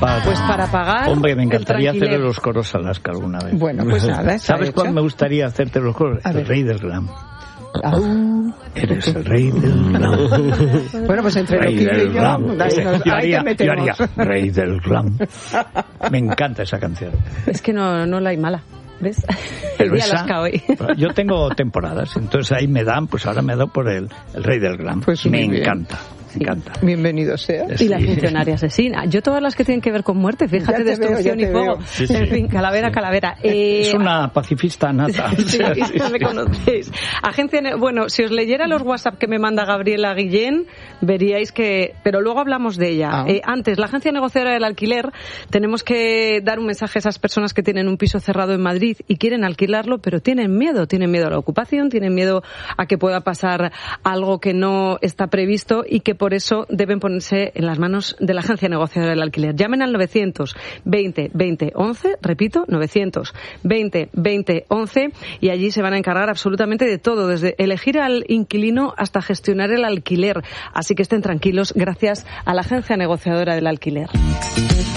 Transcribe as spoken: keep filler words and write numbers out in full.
Para, pues para pagar. Hombre, me encantaría el tranquiler. hacerle los coros a Alaska alguna vez. Bueno, pues nada, está ¿Sabes hecho. cuál me gustaría hacerte los coros? A El ver. rey del glam. Au. Eres el rey del glam. Bueno, pues entre Rey Loquillo del y yo, glam. ahí nos- Yo ahí haría, te metemos. yo haría rey del glam. Me encanta esa canción. Es que no, no la hay mala, ¿ves? Pero El día esa- Alaska hoy. Yo tengo temporadas, entonces ahí me dan, pues ahora me he dado por el, el rey del glam. Pues me muy bien. encanta, me encanta. Bienvenido sea. Sí. Y la funcionaria asesina. Yo todas las que tienen que ver con muerte, fíjate, Ya te destrucción veo, ya y te fuego. veo. Sí, sí. En fin, calavera, calavera. Eh, Es una pacifista nata. O Sí, sea, sí, ya me sí. conocéis. Agencia, Ne- bueno, si os leyera los WhatsApp que me manda Gabriela Guillén, veríais que... Pero luego hablamos de ella. Ah. Eh, antes, la Agencia Negociadora del Alquiler, tenemos que dar un mensaje a esas personas que tienen un piso cerrado en Madrid y quieren alquilarlo, pero tienen miedo. Tienen miedo a la ocupación, tienen miedo a que pueda pasar algo que no está previsto y que por eso deben ponerse en las manos de la Agencia Negociadora del Alquiler. Llamen al novecientos veinte veinte once, repito, novecientos veinte veinte once, y allí se van a encargar absolutamente de todo, desde elegir al inquilino hasta gestionar el alquiler. Así que estén tranquilos, gracias a la Agencia Negociadora del Alquiler.